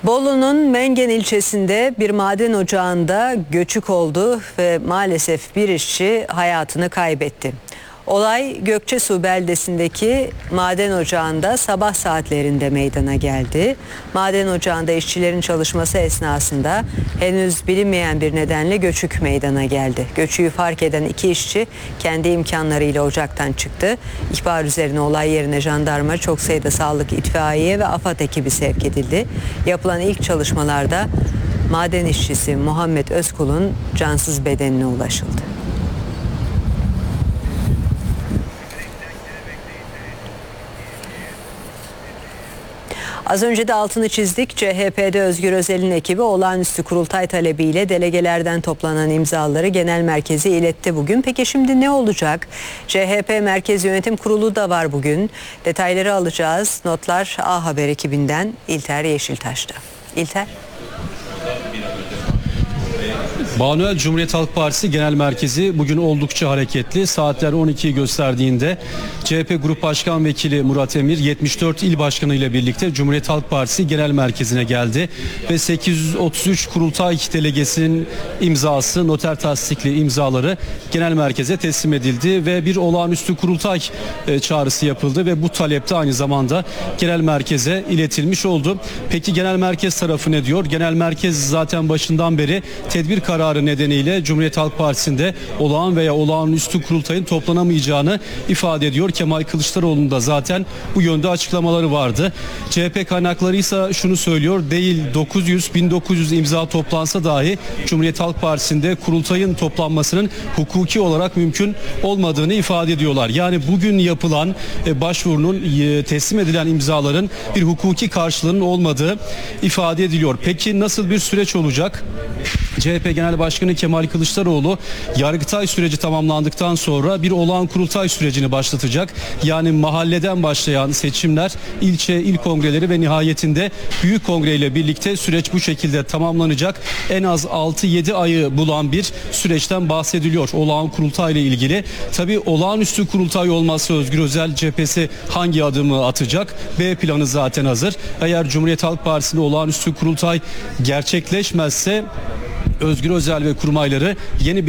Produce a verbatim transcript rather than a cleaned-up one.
Bolu'nun Mengen ilçesinde bir maden ocağında göçük oldu ve maalesef bir işçi hayatını kaybetti. Olay Gökçesu beldesindeki maden ocağında sabah saatlerinde meydana geldi. Maden ocağında işçilerin çalışması esnasında henüz bilinmeyen bir nedenle göçük meydana geldi. Göçüğü fark eden iki işçi kendi imkanlarıyla ocaktan çıktı. İhbar üzerine olay yerine jandarma, çok sayıda sağlık, itfaiye ve AFAD ekibi sevk edildi. Yapılan ilk çalışmalarda maden işçisi Muhammed Özkul'un cansız bedenine ulaşıldı. Az önce de altını çizdik. C H P'de Özgür Özel'in ekibi olağanüstü kurultay talebiyle delegelerden toplanan imzaları genel merkeze iletti bugün. Peki şimdi ne olacak? C H P Merkez Yönetim Kurulu da var bugün. Detayları alacağız. Notlar A Haber ekibinden İlter Yeşiltaş'ta. İlter. Banu, Cumhuriyet Halk Partisi Genel Merkezi bugün oldukça hareketli. Saatler on ikiyi gösterdiğinde C H P Grup Başkan Vekili Murat Emir yetmiş dört il başkanı ile birlikte Cumhuriyet Halk Partisi Genel Merkezi'ne geldi ve sekiz yüz otuz üç kurultay delegesinin imzası, noter tasdikli imzaları genel merkeze teslim edildi ve bir olağanüstü kurultay çağrısı yapıldı ve bu talep de aynı zamanda genel merkeze iletilmiş oldu. Peki genel merkez tarafı ne diyor? Genel merkez zaten başından beri tedbir kararı nedeniyle Cumhuriyet Halk Partisi'nde olağan veya olağanüstü kurultayın toplanamayacağını ifade ediyor. Kemal Kılıçdaroğlu'nun da zaten bu yönde açıklamaları vardı. C H P kaynakları ise şunu söylüyor: değil dokuz yüz bin dokuz yüz imza toplansa dahi Cumhuriyet Halk Partisi'nde kurultayın toplanmasının hukuki olarak mümkün olmadığını ifade ediyorlar. Yani bugün yapılan başvurunun, teslim edilen imzaların bir hukuki karşılığının olmadığı ifade ediliyor. Peki nasıl bir süreç olacak? C H P Genel Başkanı Kemal Kılıçdaroğlu Yargıtay süreci tamamlandıktan sonra bir olağan kurultay sürecini başlatacak. Yani mahalleden başlayan seçimler, ilçe, il kongreleri ve nihayetinde büyük kongre ile birlikte süreç bu şekilde tamamlanacak. En az altı yedi ayı bulan bir süreçten bahsediliyor olağan kurultay ile ilgili. Tabii olağanüstü kurultay olmazsa Özgür Özel cephesi hangi adımı atacak? B planı zaten hazır. Eğer Cumhuriyet Halk Partisi'nde olağanüstü kurultay gerçekleşmezse Özgür Özel ve kurmayları yeni bir